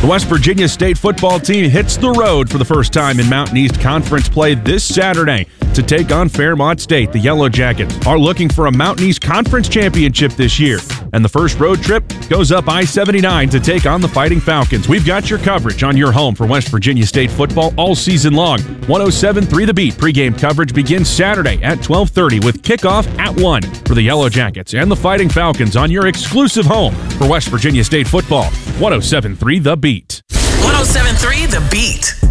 The West Virginia State football team hits the road for the first time in Mountain East Conference play this Saturday to take on Fairmont State. The Yellow Jackets are looking for a Mountain East Conference championship this year, and the first road trip goes up I-79 to take on the Fighting Falcons. We've got your coverage on your home for West Virginia State football all season long. 107.3 The Beat pregame coverage begins Saturday at 12:30 with kickoff at 1 for the Yellow Jackets and the Fighting Falcons on your exclusive home for West Virginia State football. 107.3 The Beat. 107.3 The Beat.